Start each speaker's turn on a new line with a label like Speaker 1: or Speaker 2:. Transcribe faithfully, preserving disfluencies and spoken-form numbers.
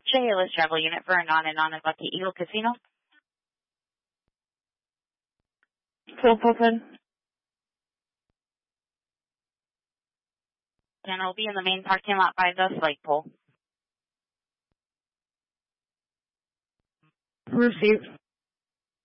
Speaker 1: J L S Travel Unit for a non and non Bucky Eagle Casino.
Speaker 2: Full open.
Speaker 1: And it'll be in the main parking lot by the flagpole.
Speaker 2: Received.